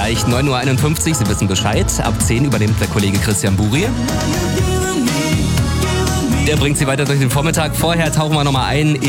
gleich 9.51 Uhr. Sie wissen Bescheid. Ab 10 übernimmt der Kollege Christian Buri. Der bringt Sie weiter durch den Vormittag. Vorher tauchen wir nochmal ein